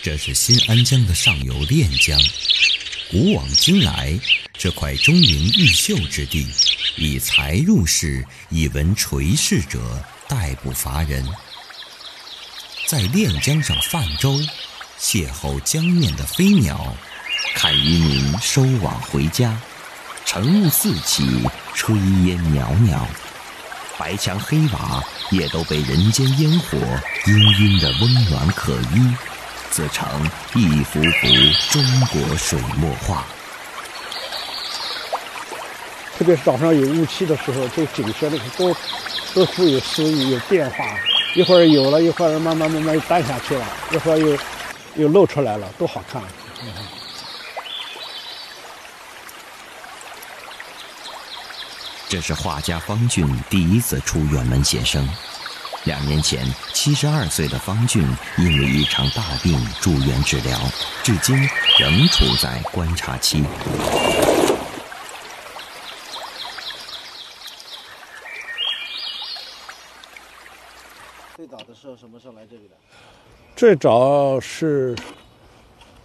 这是新安江的上游练江。古往今来，这块中原毓秀之地，以才入仕、以文垂仕者殆不乏人。在练江上泛舟，邂逅江面的飞鸟，看渔民收网回家，晨雾四起，炊烟袅袅，白墙黑瓦也都被人间烟火氤氲的温暖可依，自成一幅幅中国水墨画。 特别是早上有雾气的时候，这景色那个多富有诗意，有变化，一会儿有了，一会儿慢慢淡下去了，一会儿又露出来了，多好看。 这是画家方俊第一次出远门写生。2年前，72岁的方俊因为一场大病住院治疗，至今仍处在观察期。 最早的时候什么时候来这里的？ 最早是